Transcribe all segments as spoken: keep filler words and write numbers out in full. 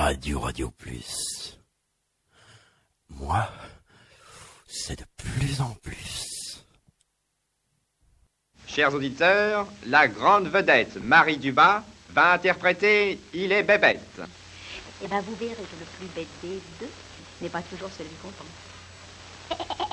Radio Radio Plus. Moi, c'est de plus en plus. Chers auditeurs, la grande vedette Marie Dubas va interpréter Il est bébête. Eh bien, vous verrez que le plus bête des deux n'est pas toujours celui qu'on pense.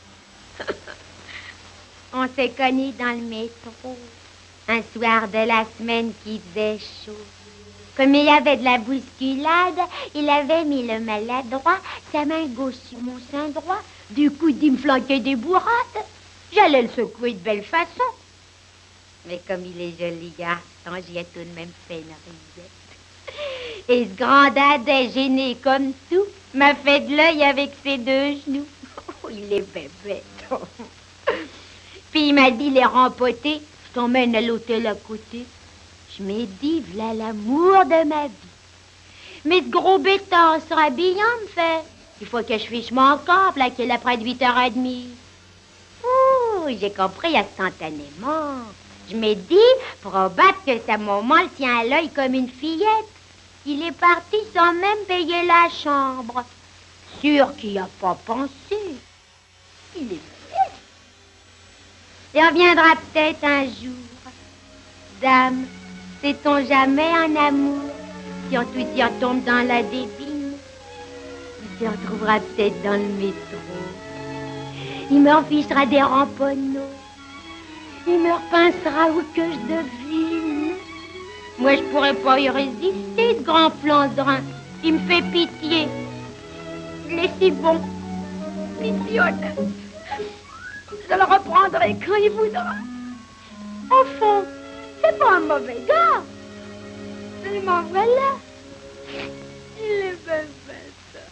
On s'est connus dans le métro, un soir de la semaine qui faisait chaud. Comme il y avait de la bousculade, il avait mis le maladroit, sa main gauche sur mon sein droit. Du coup, il me flanquait des bourrades. J'allais le secouer de belle façon. Mais comme il est joli garçon, j'y ai tout de même fait une risette. Et ce grand dadais, gêné comme tout, m'a fait de l'œil avec ses deux genoux. Oh, il est bébête. Puis il m'a dit, les rempotés, je t'emmène à l'hôtel à côté. Je m'ai dit, voilà l'amour de ma vie. Mais ce gros béton se rhabillant me fait. Il faut que je fiche mon corps, là, qu'il est près de huit heures trente. Ouh, j'ai compris instantanément. Je m'ai dit, probable que sa maman le tient à l'œil comme une fillette. Il est parti sans même payer la chambre. Sûr qu'il n'y a pas pensé. Il est bête. Il reviendra peut-être un jour. Dame, sait-on jamais en amour si on tout y tombe dans la débine? Il se retrouvera peut-être dans le métro. Il me refichera des ramponneaux. Il me repincera où que je devine. Moi, je pourrais pas y résister, ce grand Flandrin. Il me fait pitié. Il est si bon. Mignonne. Je le reprendrai quand il voudra. Au fond, c'est pas un mauvais gars. Seulement voilà. Il est bébête.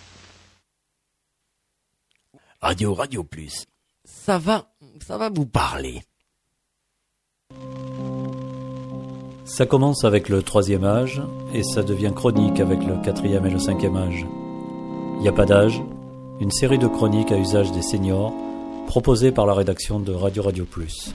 Radio Radio Plus. Ça va, ça va vous parler. Ça commence avec le troisième âge et ça devient chronique avec le quatrième et le cinquième âge. Il n'y a pas d'âge, une série de chroniques à usage des seniors proposée par la rédaction de Radio Radio Plus.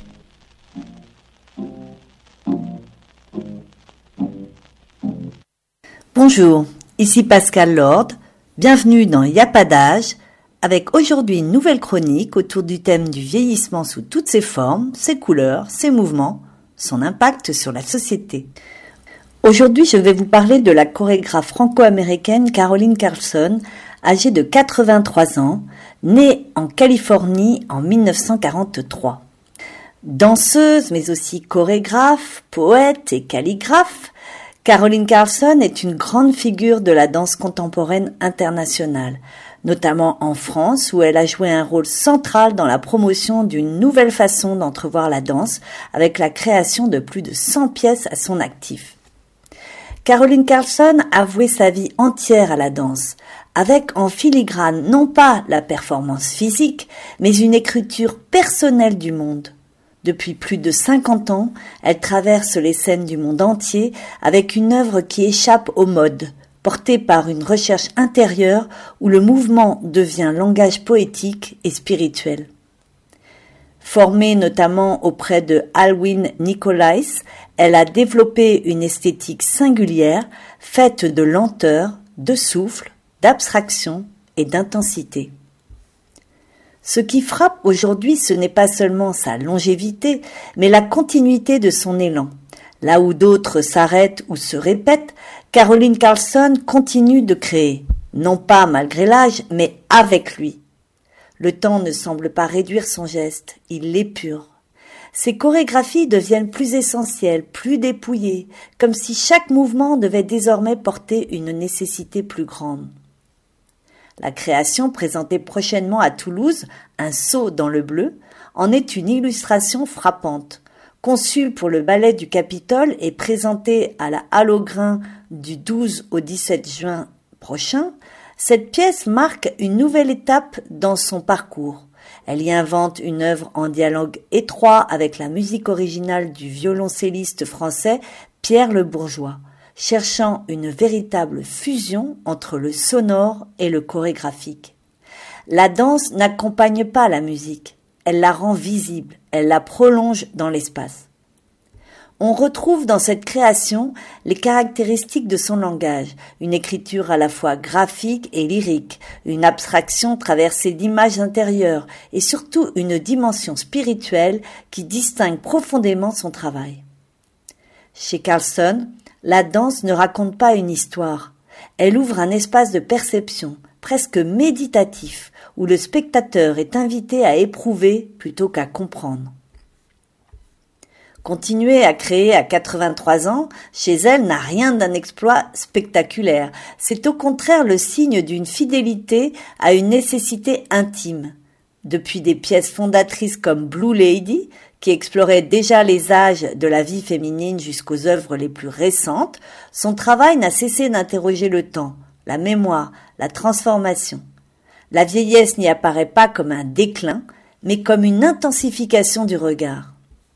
Bonjour, ici Pascal Lord, bienvenue dans Y a pas d'âge, avec aujourd'hui une nouvelle chronique autour du thème du vieillissement sous toutes ses formes, ses couleurs, ses mouvements, son impact sur la société. Aujourd'hui, je vais vous parler de la chorégraphe franco-américaine Caroline Carlson, âgée de quatre-vingt-trois ans, née en Californie en mille neuf cent quarante-trois. Danseuse, mais aussi chorégraphe, poète et calligraphe, Caroline Carlson est une grande figure de la danse contemporaine internationale, notamment en France où elle a joué un rôle central dans la promotion d'une nouvelle façon d'entrevoir la danse avec la création de plus de cent pièces à son actif. Caroline Carlson a voué sa vie entière à la danse, avec en filigrane non pas la performance physique, mais une écriture personnelle du monde. Depuis plus de cinquante ans, elle traverse les scènes du monde entier avec une œuvre qui échappe aux modes, portée par une recherche intérieure où le mouvement devient langage poétique et spirituel. Formée notamment auprès de Alwyn Nicolais, elle a développé une esthétique singulière, faite de lenteur, de souffle, d'abstraction et d'intensité. Ce qui frappe aujourd'hui, ce n'est pas seulement sa longévité, mais la continuité de son élan. Là où d'autres s'arrêtent ou se répètent, Caroline Carlson continue de créer, non pas malgré l'âge, mais avec lui. Le temps ne semble pas réduire son geste, il l'épure. Ses chorégraphies deviennent plus essentielles, plus dépouillées, comme si chaque mouvement devait désormais porter une nécessité plus grande. La création présentée prochainement à Toulouse, Un saut dans le bleu, en est une illustration frappante. Conçue pour le ballet du Capitole et présentée à la Halle aux Grains du douze au dix-sept juin prochain, cette pièce marque une nouvelle étape dans son parcours. Elle y invente une œuvre en dialogue étroit avec la musique originale du violoncelliste français Pierre Le Bourgeois, cherchant une véritable fusion entre le sonore et le chorégraphique. La danse n'accompagne pas la musique, elle la rend visible, elle la prolonge dans l'espace. On retrouve dans cette création les caractéristiques de son langage, une écriture à la fois graphique et lyrique, une abstraction traversée d'images intérieures et surtout une dimension spirituelle qui distingue profondément son travail. Chez Carlson, la danse ne raconte pas une histoire, elle ouvre un espace de perception, presque méditatif, où le spectateur est invité à éprouver plutôt qu'à comprendre. Continuer à créer à quatre-vingt-trois ans, chez elle, n'a rien d'un exploit spectaculaire. C'est au contraire le signe d'une fidélité à une nécessité intime. Depuis des pièces fondatrices comme Blue Lady, qui explorait déjà les âges de la vie féminine jusqu'aux œuvres les plus récentes, son travail n'a cessé d'interroger le temps, la mémoire, la transformation. La vieillesse n'y apparaît pas comme un déclin, mais comme une intensification du regard.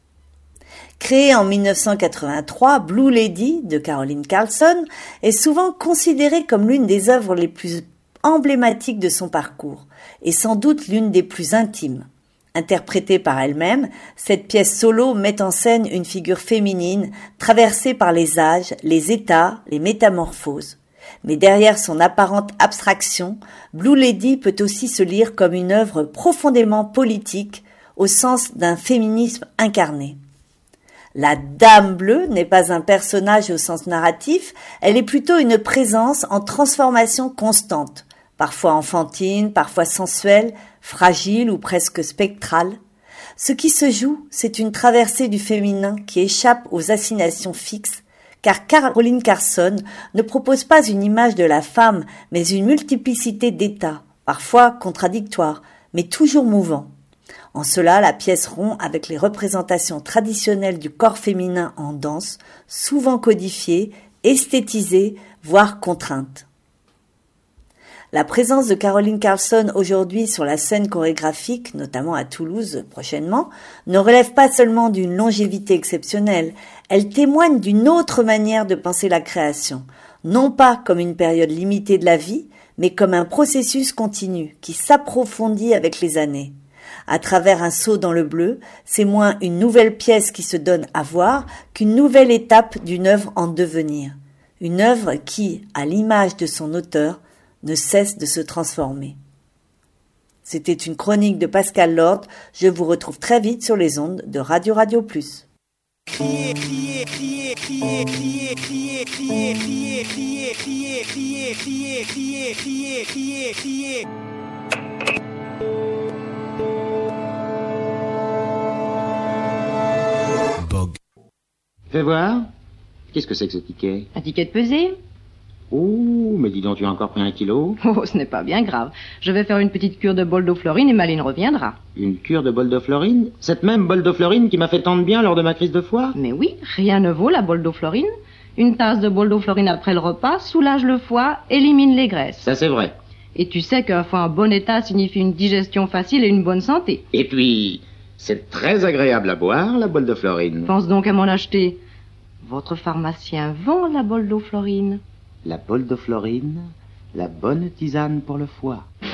Créée en mille neuf cent quatre-vingt-trois, Blue Lady de Caroline Carlson est souvent considérée comme l'une des œuvres les plus emblématiques de son parcours et sans doute l'une des plus intimes. Interprétée par elle-même, cette pièce solo met en scène une figure féminine traversée par les âges, les états, les métamorphoses. Mais derrière son apparente abstraction, Blue Lady peut aussi se lire comme une œuvre profondément politique au sens d'un féminisme incarné. La Dame Bleue n'est pas un personnage au sens narratif, elle est plutôt une présence en transformation constante, parfois enfantine, parfois sensuelle, fragile ou presque spectrale. Ce qui se joue, c'est une traversée du féminin qui échappe aux assignations fixes, car Caroline Carlson ne propose pas une image de la femme, mais une multiplicité d'états, parfois contradictoires, mais toujours mouvants. En cela, la pièce rompt avec les représentations traditionnelles du corps féminin en danse, souvent codifiées, esthétisées, voire contraintes. La présence de Caroline Carlson aujourd'hui sur la scène chorégraphique, notamment à Toulouse prochainement, ne relève pas seulement d'une longévité exceptionnelle, elle témoigne d'une autre manière de penser la création, non pas comme une période limitée de la vie, mais comme un processus continu qui s'approfondit avec les années. À travers un saut dans le bleu, c'est moins une nouvelle pièce qui se donne à voir qu'une nouvelle étape d'une œuvre en devenir. Une œuvre qui, à l'image de son auteur, ne cesse de se transformer. C'était une chronique de Pascal Lord. Je vous retrouve très vite sur les ondes de Radio Radio Plus. Crier, crier, crier, crier, crier, crier, crier, crier, crier, crier, crier, crier, crier, crier, crier, crier. Bog. Fais voir. Qu'est-ce que c'est que ce ticket? Un ticket de pesée? Oh, mais dis donc, tu as encore pris un kilo? Oh, ce n'est pas bien grave. Je vais faire une petite cure de boldoflorine et Maline reviendra. Une cure de boldoflorine? Cette même boldoflorine qui m'a fait tant de bien lors de ma crise de foie? Mais oui, rien ne vaut la boldoflorine. Une tasse de boldoflorine après le repas soulage le foie, élimine les graisses. Ça, c'est vrai. Et tu sais qu'un foie en bon état signifie une digestion facile et une bonne santé. Et puis, c'est très agréable à boire, la boldoflorine. Pense donc à m'en acheter. Votre pharmacien vend la boldoflorine. La boldoflorine, la bonne tisane pour le foie.